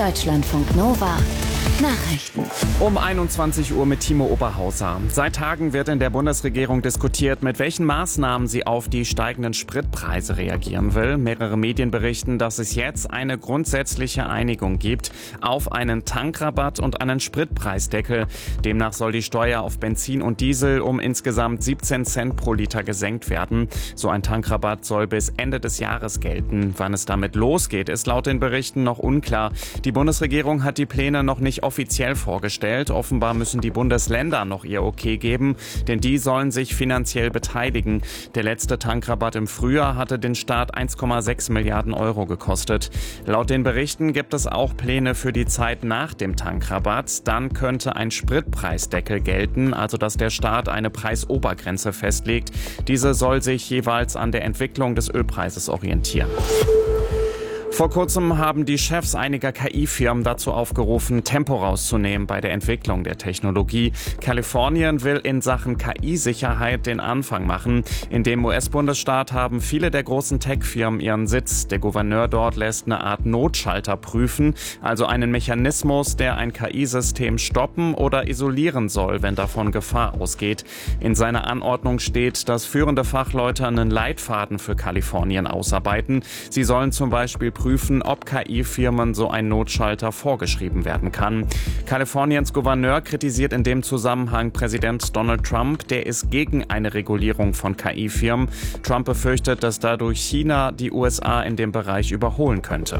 Deutschlandfunk Nova Nachrichten. Um 21 Uhr mit Timo Oberhauser. Seit Tagen wird in der Bundesregierung diskutiert, mit welchen Maßnahmen sie auf die steigenden Spritpreise reagieren will. Mehrere Medien berichten, dass es jetzt eine grundsätzliche Einigung gibt auf einen Tankrabatt und einen Spritpreisdeckel. Demnach soll die Steuer auf Benzin und Diesel um insgesamt 17 Cent pro Liter gesenkt werden. So ein Tankrabatt soll bis Ende des Jahres gelten. Wann es damit losgeht, ist laut den Berichten noch unklar. Die Bundesregierung hat die Pläne noch nicht offiziell vorgestellt. Offenbar müssen die Bundesländer noch ihr Okay geben, denn die sollen sich finanziell beteiligen. Der letzte Tankrabatt im Frühjahr hatte den Staat 1,6 Milliarden Euro gekostet. Laut den Berichten gibt es auch Pläne für die Zeit nach dem Tankrabatt. Dann könnte ein Spritpreisdeckel gelten, also dass der Staat eine Preisobergrenze festlegt. Diese soll sich jeweils an der Entwicklung des Ölpreises orientieren. Vor kurzem haben die Chefs einiger KI-Firmen dazu aufgerufen, Tempo rauszunehmen bei der Entwicklung der Technologie. Kalifornien will in Sachen KI-Sicherheit den Anfang machen. In dem US-Bundesstaat haben viele der großen Tech-Firmen ihren Sitz. Der Gouverneur dort lässt eine Art Notschalter prüfen, also einen Mechanismus, der ein KI-System stoppen oder isolieren soll, wenn davon Gefahr ausgeht. In seiner Anordnung steht, dass führende Fachleute einen Leitfaden für Kalifornien ausarbeiten. Sie sollen zum Beispiel prüfen, ob KI-Firmen so ein Notschalter vorgeschrieben werden kann. Kaliforniens Gouverneur kritisiert in dem Zusammenhang Präsident Donald Trump, der ist gegen eine Regulierung von KI-Firmen. Trump befürchtet, dass dadurch China die USA in dem Bereich überholen könnte.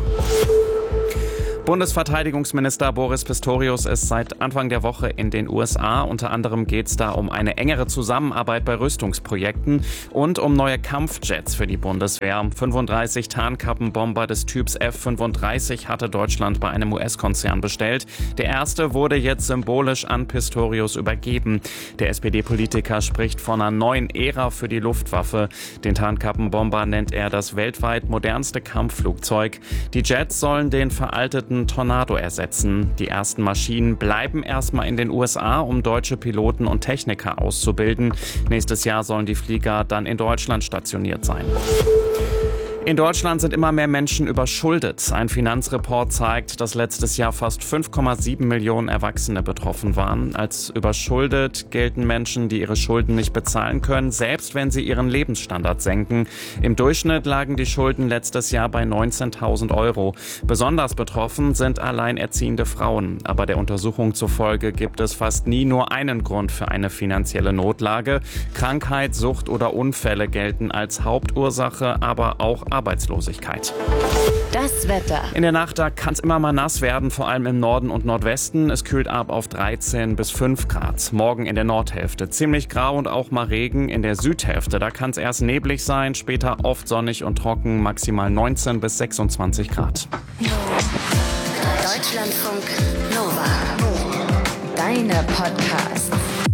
Bundesverteidigungsminister Boris Pistorius ist seit Anfang der Woche in den USA. Unter anderem geht es da um eine engere Zusammenarbeit bei Rüstungsprojekten und um neue Kampfjets für die Bundeswehr. 35 Tarnkappenbomber des Typs F-35 hatte Deutschland bei einem US-Konzern bestellt. Der erste wurde jetzt symbolisch an Pistorius übergeben. Der SPD-Politiker spricht von einer neuen Ära für die Luftwaffe. Den Tarnkappenbomber nennt er das weltweit modernste Kampfflugzeug. Die Jets sollen den veralteten Tornado ersetzen. Die ersten Maschinen bleiben erstmal in den USA, um deutsche Piloten und Techniker auszubilden. Nächstes Jahr sollen die Flieger dann in Deutschland stationiert sein. In Deutschland sind immer mehr Menschen überschuldet. Ein Finanzreport zeigt, dass letztes Jahr fast 5,7 Millionen Erwachsene betroffen waren. Als überschuldet gelten Menschen, die ihre Schulden nicht bezahlen können, selbst wenn sie ihren Lebensstandard senken. Im Durchschnitt lagen die Schulden letztes Jahr bei 19.000 Euro. Besonders betroffen sind alleinerziehende Frauen. Aber der Untersuchung zufolge gibt es fast nie nur einen Grund für eine finanzielle Notlage. Krankheit, Sucht oder Unfälle gelten als Hauptursache, aber auch Arbeitslosigkeit. Das Wetter. In der Nacht, da kann es immer mal nass werden, vor allem im Norden und Nordwesten. Es kühlt ab auf 13 bis 5 Grad. Morgen in der Nordhälfte ziemlich grau und auch mal Regen. In der Südhälfte, da kann es erst neblig sein, später oft sonnig und trocken, maximal 19 bis 26 Grad. Deutschlandfunk Nova. Deine Podcasts.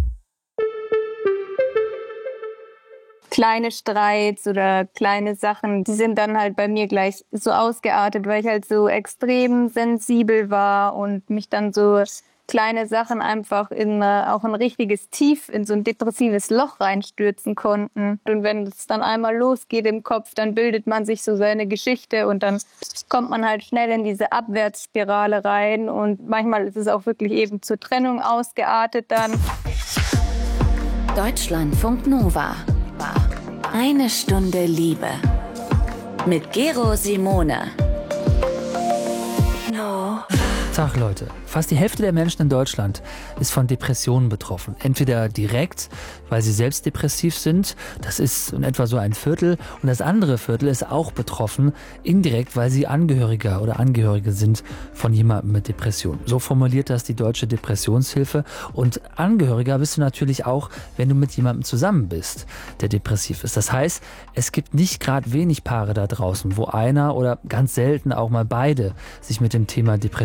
Kleine Streits oder kleine Sachen, die sind dann halt bei mir gleich so ausgeartet, weil ich halt so extrem sensibel war und mich dann so kleine Sachen einfach in auch ein richtiges Tief, in so ein depressives Loch reinstürzen konnten. Und wenn es dann einmal losgeht im Kopf, dann bildet man sich so seine Geschichte und dann kommt man halt schnell in diese Abwärtsspirale rein und manchmal ist es auch wirklich eben zur Trennung ausgeartet dann. Deutschlandfunk Nova. Eine Stunde Liebe. Mit Gero Simone. Tag Leute, fast die Hälfte der Menschen in Deutschland ist von Depressionen betroffen. Entweder direkt, weil sie selbst depressiv sind, das ist in etwa so ein Viertel, und das andere Viertel ist auch betroffen, indirekt, weil sie Angehöriger oder Angehörige sind von jemandem mit Depression. So formuliert das die Deutsche Depressionshilfe, und Angehöriger bist du natürlich auch, wenn du mit jemandem zusammen bist, der depressiv ist. Das heißt, es gibt nicht gerade wenig Paare da draußen, wo einer oder ganz selten auch mal beide sich mit dem Thema Depression auseinandersetzen.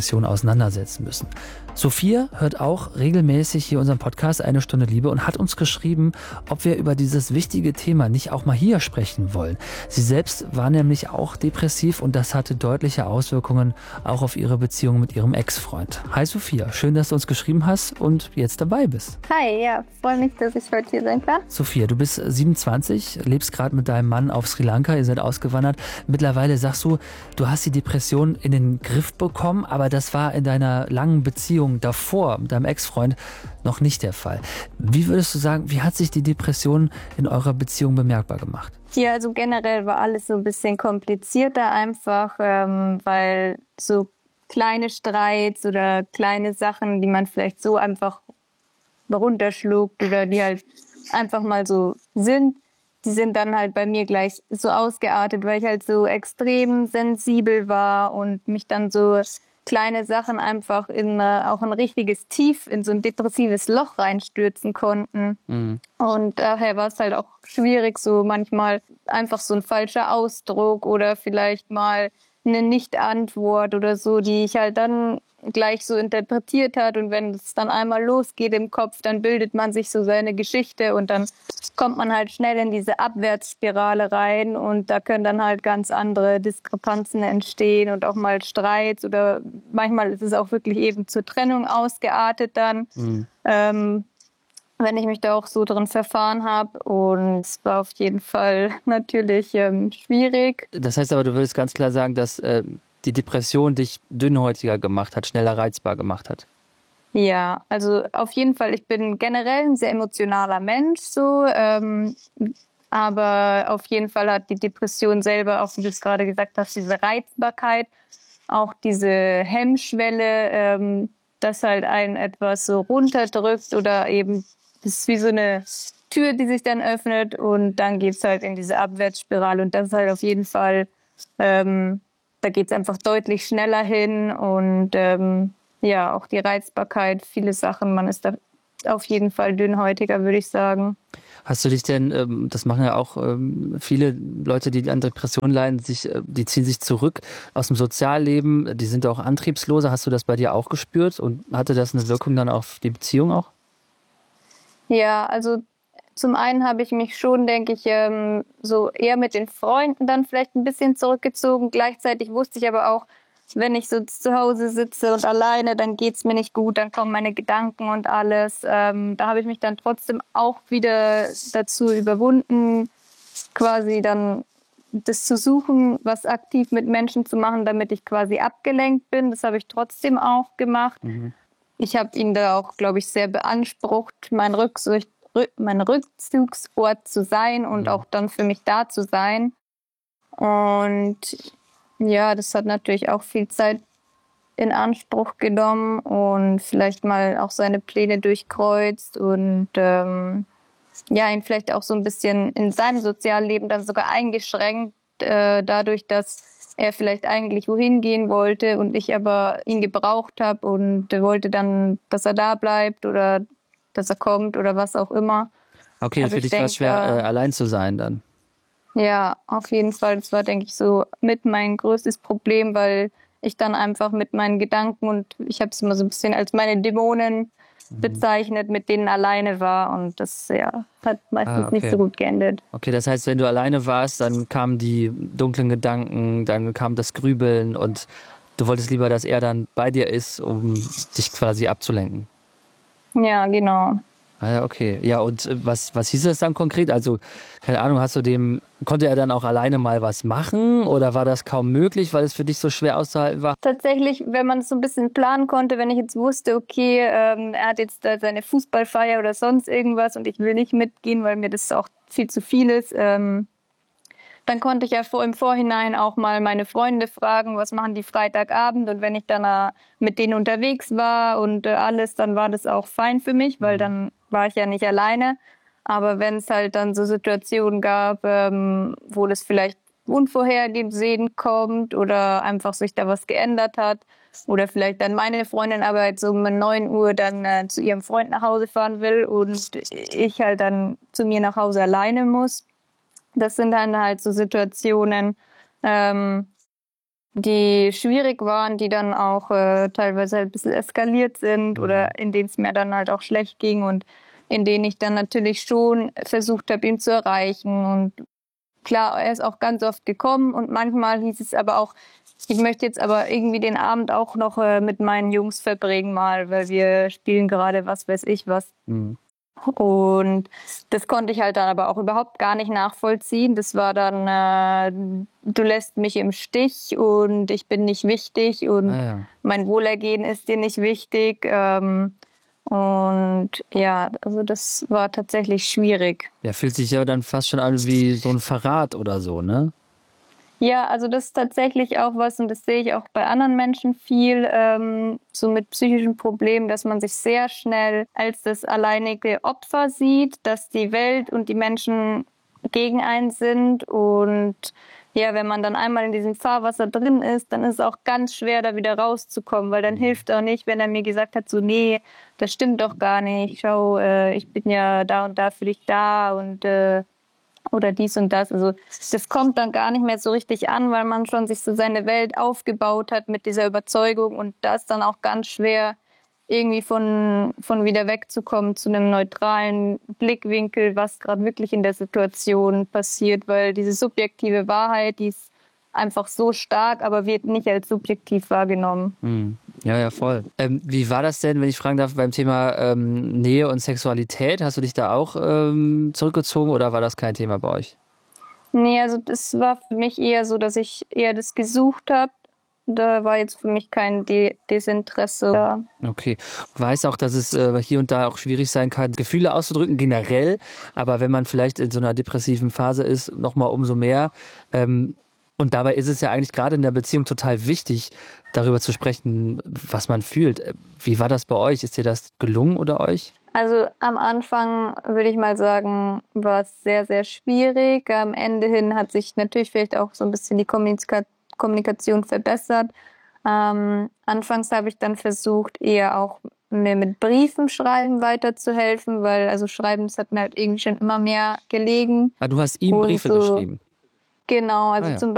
auseinandersetzen müssen. Sophia hört auch regelmäßig hier unseren Podcast Eine Stunde Liebe und hat uns geschrieben, ob wir über dieses wichtige Thema nicht auch mal hier sprechen wollen. Sie selbst war nämlich auch depressiv und das hatte deutliche Auswirkungen auch auf ihre Beziehung mit ihrem Ex-Freund. Hi Sophia, schön, dass du uns geschrieben hast und jetzt dabei bist. Hi, ja, freue mich, dass ich heute hier sein kann. Sophia, du bist 27, lebst gerade mit deinem Mann auf Sri Lanka, ihr seid ausgewandert. Mittlerweile sagst du, du hast die Depression in den Griff bekommen, aber das war in deiner langen Beziehung davor mit deinem Ex-Freund noch nicht der Fall. Wie würdest du sagen, wie hat sich die Depression in eurer Beziehung bemerkbar gemacht? Ja, also generell war alles so ein bisschen komplizierter einfach, weil so kleine Streits oder kleine Sachen, die man vielleicht so einfach runterschluckt oder die halt einfach mal so sind, die sind dann halt bei mir gleich so ausgeartet, weil ich halt so extrem sensibel war und mich dann so kleine Sachen einfach in auch ein richtiges Tief, in so ein depressives Loch reinstürzen konnten. Mhm. Und daher war es halt auch schwierig, so manchmal einfach so ein falscher Ausdruck oder vielleicht mal eine Nicht-Antwort oder so, die ich halt dann gleich so interpretiert hat. Und wenn es dann einmal losgeht im Kopf, dann bildet man sich so seine Geschichte und dann kommt man halt schnell in diese Abwärtsspirale rein und da können dann halt ganz andere Diskrepanzen entstehen und auch mal Streits oder manchmal ist es auch wirklich eben zur Trennung ausgeartet dann, wenn ich mich da auch so drin verfahren habe und es war auf jeden Fall natürlich schwierig. Das heißt aber, du würdest ganz klar sagen, dass die Depression dich dünnhäutiger gemacht hat, schneller reizbar gemacht hat. Ja, also auf jeden Fall, ich bin generell ein sehr emotionaler Mensch, so, aber auf jeden Fall hat die Depression selber, auch wie du es gerade gesagt hast, diese Reizbarkeit, auch diese Hemmschwelle, dass halt einen etwas so runterdrückt oder eben, das ist wie so eine Tür, die sich dann öffnet und dann geht's halt in diese Abwärtsspirale und das ist halt auf jeden Fall, da geht's einfach deutlich schneller hin und ja, auch die Reizbarkeit, viele Sachen, man ist da auf jeden Fall dünnhäutiger, würde ich sagen. Hast du dich denn, das machen ja auch viele Leute, die an Depressionen leiden, die ziehen sich zurück aus dem Sozialleben, die sind auch antriebsloser. Hast du das bei dir auch gespürt und hatte das eine Wirkung dann auf die Beziehung auch? Ja, also zum einen habe ich mich schon, denke ich, so eher mit den Freunden dann vielleicht ein bisschen zurückgezogen. Gleichzeitig wusste ich aber auch, wenn ich so zu Hause sitze und alleine, dann geht's mir nicht gut, dann kommen meine Gedanken und alles. Da habe ich mich dann trotzdem auch wieder dazu überwunden, quasi dann das zu suchen, was aktiv mit Menschen zu machen, damit ich quasi abgelenkt bin. Das habe ich trotzdem auch gemacht. Mhm. Ich habe ihn da auch, glaube ich, sehr beansprucht, mein Rückzugsort zu sein und auch dann für mich da zu sein. Und ja, das hat natürlich auch viel Zeit in Anspruch genommen und vielleicht mal auch seine Pläne durchkreuzt und ja, ihn vielleicht auch so ein bisschen in seinem Sozialleben dann sogar eingeschränkt, dadurch, dass er vielleicht eigentlich wohin gehen wollte und ich aber ihn gebraucht habe und wollte dann, dass er da bleibt oder dass er kommt oder was auch immer. Okay, also für dich war es schwer, allein zu sein dann. Ja, auf jeden Fall. Das war, denke ich, so mit mein größtes Problem, weil ich dann einfach mit meinen Gedanken und ich habe es immer so ein bisschen als meine Dämonen bezeichnet, mit denen alleine war und das ja, hat meistens nicht so gut geendet. Okay, das heißt, wenn du alleine warst, dann kamen die dunklen Gedanken, dann kam das Grübeln und du wolltest lieber, dass er dann bei dir ist, um dich quasi abzulenken. Ja, genau. Ah ja, okay. Ja, und was hieß das dann konkret? Also, keine Ahnung, konnte er dann auch alleine mal was machen oder war das kaum möglich, weil es für dich so schwer auszuhalten war? Tatsächlich, wenn man es so ein bisschen planen konnte, wenn ich jetzt wusste, okay, er hat jetzt da seine Fußballfeier oder sonst irgendwas und ich will nicht mitgehen, weil mir das auch viel zu viel ist, dann konnte ich ja im Vorhinein auch mal meine Freunde fragen, was machen die Freitagabend und wenn ich dann mit denen unterwegs war und alles, dann war das auch fein für mich, weil dann war ich ja nicht alleine. Aber wenn es halt dann so Situationen gab, wo das vielleicht unvorhergesehen kommt oder einfach sich da was geändert hat oder vielleicht dann meine Freundin aber halt so um 9 Uhr dann zu ihrem Freund nach Hause fahren will und ich halt dann zu mir nach Hause alleine muss. Das sind dann halt so Situationen, die schwierig waren, die dann auch teilweise halt ein bisschen eskaliert sind oder in denen es mir dann halt auch schlecht ging und in denen ich dann natürlich schon versucht habe, ihn zu erreichen. Und klar, er ist auch ganz oft gekommen und manchmal hieß es aber auch, ich möchte jetzt aber irgendwie den Abend auch noch mit meinen Jungs verbringen mal, weil wir spielen gerade was weiß ich was. Und das konnte ich halt dann aber auch überhaupt gar nicht nachvollziehen. Das war dann, du lässt mich im Stich und ich bin nicht wichtig und mein Wohlergehen ist dir nicht wichtig. Und ja, also das war tatsächlich schwierig. Ja, fühlt sich ja dann fast schon an wie so ein Verrat oder so, ne? Ja, also das ist tatsächlich auch was, und das sehe ich auch bei anderen Menschen viel, so mit psychischen Problemen, dass man sich sehr schnell als das alleinige Opfer sieht, dass die Welt und die Menschen gegen einen sind. Und ja, wenn man dann einmal in diesem Fahrwasser drin ist, dann ist es auch ganz schwer, da wieder rauszukommen, weil dann hilft auch nicht, wenn er mir gesagt hat, so, nee, das stimmt doch gar nicht, schau, ich bin ja da und da für dich da und oder dies und das. Also das kommt dann gar nicht mehr so richtig an, weil man schon sich so seine Welt aufgebaut hat mit dieser Überzeugung, und da ist dann auch ganz schwer, irgendwie von wieder wegzukommen zu einem neutralen Blickwinkel, was gerade wirklich in der Situation passiert, weil diese subjektive Wahrheit, die ist einfach so stark, aber wird nicht als subjektiv wahrgenommen. Ja, voll. Wie war das denn, wenn ich fragen darf, beim Thema Nähe und Sexualität? Hast du dich da auch zurückgezogen oder war das kein Thema bei euch? Nee, also das war für mich eher so, dass ich eher das gesucht habe. Da war jetzt für mich kein Desinteresse da. Okay. Ich weiß auch, dass es hier und da auch schwierig sein kann, Gefühle auszudrücken generell. Aber wenn man vielleicht in so einer depressiven Phase ist, nochmal umso mehr. Und dabei ist es ja eigentlich gerade in der Beziehung total wichtig, darüber zu sprechen, was man fühlt. Wie war das bei euch? Ist dir das gelungen oder euch? Also am Anfang würde ich mal sagen, war es sehr, sehr schwierig. Am Ende hin hat sich natürlich vielleicht auch so ein bisschen die Kommunikation verbessert. Anfangs habe ich dann versucht, eher auch mir mit Briefen schreiben weiterzuhelfen, weil also Schreiben, das hat mir halt irgendwie schon immer mehr gelegen. Ah, du hast ihm Briefe geschrieben? Genau, also zum